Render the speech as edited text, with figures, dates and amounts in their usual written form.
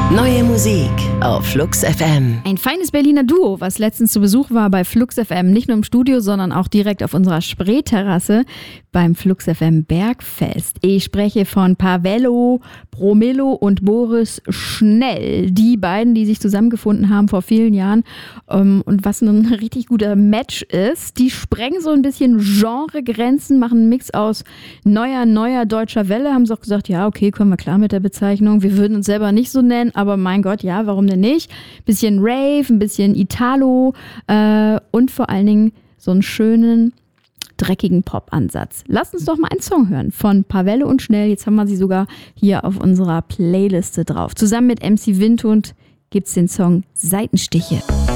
Neue Musik auf Flux FM. Ein feines Berliner Duo, was letztens zu Besuch war bei Flux FM. Nicht nur im Studio, sondern auch direkt auf unserer Spreeterrasse beim Flux FM Bergfest. Ich spreche von Pavello Bromillo und Boris Schnell. Die beiden, die sich zusammengefunden haben vor vielen Jahren. Und was ein richtig guter Match ist, die sprengen so ein bisschen Genregrenzen, machen einen Mix aus neuer deutscher Welle. Haben sie auch gesagt, ja, okay, kommen wir klar mit der Bezeichnung. Wir würden uns selber nicht so nennen, aber mein Gott, ja, warum denn nicht? Bisschen Rave, ein bisschen Italo und vor allen Dingen so einen schönen, dreckigen Pop-Ansatz. Lasst uns doch mal einen Song hören von Pavello und Schnell. Jetzt haben wir sie sogar hier auf unserer Playliste drauf. Zusammen mit MC Windhund gibt's den Song Seitenstiche.